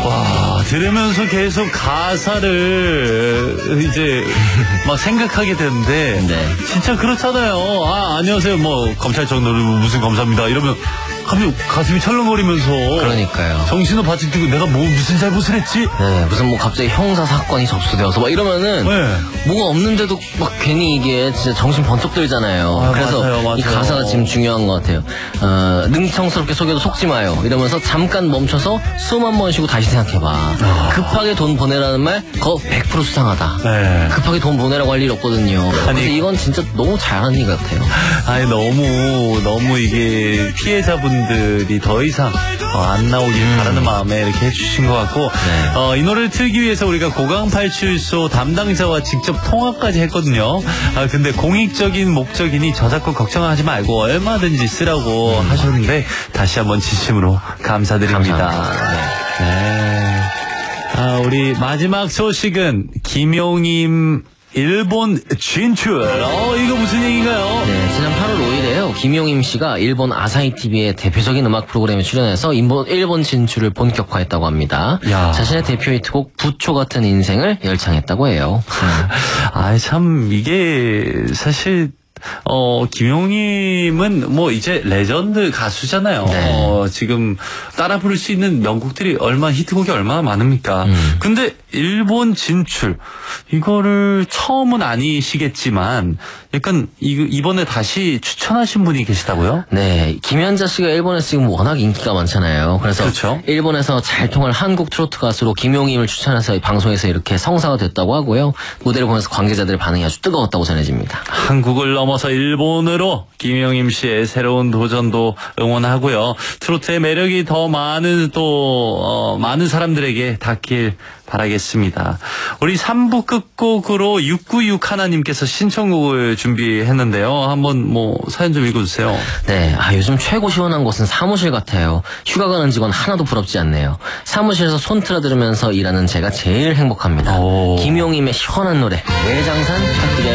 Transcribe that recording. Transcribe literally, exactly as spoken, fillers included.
와, 들으면서 계속 가사를 이제 막 생각하게 되는데 네. 진짜 그렇잖아요. 아, 안녕하세요. 뭐 검찰청 노래 무슨 검사입니다. 이러면 갑자기 가슴이 철렁거리면서 그러니까요. 정신을 바짝 뜨고 내가 뭐 무슨 잘못을 했지? 네, 무슨 뭐 갑자기 형사 사건이 접수되어서 막 이러면은 네. 뭐가 없는데도 막 괜히 이게 진짜 정신 번쩍 들잖아요. 아, 그래서 맞아요, 맞아요. 이 가사가 지금 중요한 것 같아요. 어, 능청스럽게 속여도 속지 마요. 이러면서 잠깐 멈춰서 숨 한 번 쉬고 다시 생각해봐. 아. 급하게 돈 보내라는 말 그거 백 퍼센트 수상하다. 네. 급하게 돈 보내라고 할 일 없거든요. 아니, 그래서 이건 진짜 너무 잘하는 일 같아요. 아니 너무 너무 이게 피해자분들이 더 이상 어, 안 나오길 음. 바라는 마음에 이렇게 해주신 것 같고 네. 어, 이 노래를 틀기 위해서 우리가 고강팔출소 담당자와 직접 통화까지 했거든요. 아, 근데 공익적인 목적이니 저작권 걱정하지 말고 얼마든지 쓰라고 음. 하셨는데 다시 한번 진심으로 감사드립니다. 감사합니다. 네. 네. 아, 우리 마지막 소식은 김용임 일본 진출. 어, 이거 무슨 얘기인가요? 네, 지난 팔월 오일에요. 김용임 씨가 일본 아사히 티비의 대표적인 음악 프로그램에 출연해서 일본, 일본 진출을 본격화했다고 합니다. 야. 자신의 대표 히트곡 부초 같은 인생을 열창했다고 해요. 아, 참 이게 사실 어, 김용임은 뭐 이제 레전드 가수잖아요. 네. 어, 지금 따라 부를 수 있는 명곡들이 얼마나 히트곡이 얼마나 많습니까? 음. 근데 일본 진출 이거를 처음은 아니시겠지만 약간 이, 이번에 다시 추천하신 분이 계시다고요? 네, 김연자 씨가 일본에서 지금 워낙 인기가 많잖아요. 그래서 그렇죠. 일본에서 잘 통할 한국 트로트 가수로 김용임을 추천해서 방송에서 이렇게 성사가 됐다고 하고요. 무대를 보면서 관계자들의 반응이 아주 뜨거웠다고 전해집니다. 한국을 넘어서 일본으로 김용임 씨의 새로운 도전도 응원하고요. 트로트의 매력이 더 많은 또 어, 많은 사람들에게 닿길 바라겠습니다. 우리 삼 부 끝곡으로 육구육 하나님께서 신청곡을 준비했는데요. 한번 뭐 사연 좀 읽어주세요. 네, 아 요즘 최고 시원한 곳은 사무실 같아요. 휴가 가는 직원 하나도 부럽지 않네요. 사무실에서 손 틀어 들으면서 일하는 제가 제일 행복합니다. 오. 김용임의 시원한 노래 외장산 부탁드려요.